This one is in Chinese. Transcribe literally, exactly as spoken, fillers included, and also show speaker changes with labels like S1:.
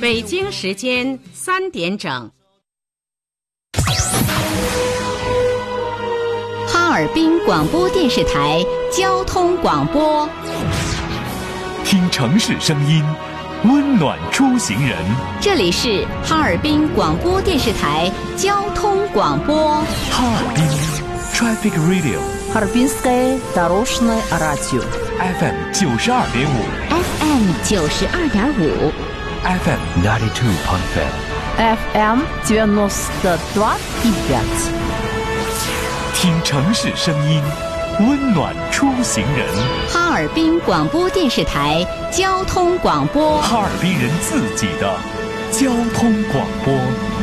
S1: 北京时间三点整。
S2: 哈尔滨广播电视台交通广播，
S3: 听城市声音，温暖出行人。
S2: 这里是哈尔滨广播电视台交通广播。
S3: 哈尔滨 Traffic Radio，
S4: Харбинское дорожное радио
S3: F M 九十二点五
S2: F M 九十二点五
S3: F M ninety two point five
S4: F M девяносто два и пять。
S3: 听城市声音，温暖出行人。
S2: 哈尔滨广播电视台交通广播，
S3: 哈尔滨人自己的交通广播。